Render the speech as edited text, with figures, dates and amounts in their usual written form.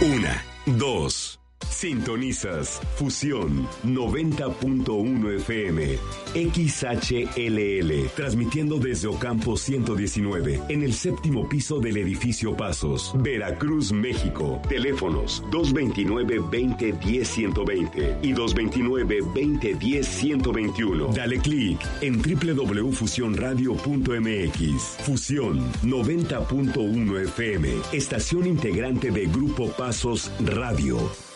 Una, dos. Sintonizas Fusión 90.1 FM XHLL, transmitiendo desde Ocampo 119, en el séptimo piso del edificio Pasos, Veracruz, México. Teléfonos 229-2010-120 y 229-2010-121. Dale clic en www.fusionradio.mx. Fusión 90.1 FM, estación integrante de Grupo Pasos Radio.